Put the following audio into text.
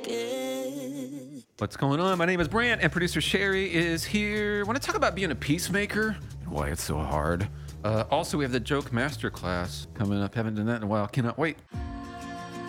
it. What's going on? My name is Brant, and producer Sherry is here. I want to talk about being a peacemaker and why it's so hard. Also, we have the joke masterclass coming up. Haven't done that in a while. Cannot wait.